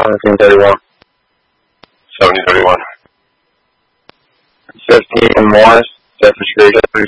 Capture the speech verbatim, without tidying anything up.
seventeen thirty-one. seventy thirty-one. fifteen Morris, Jeffrey Street, Jeffrey.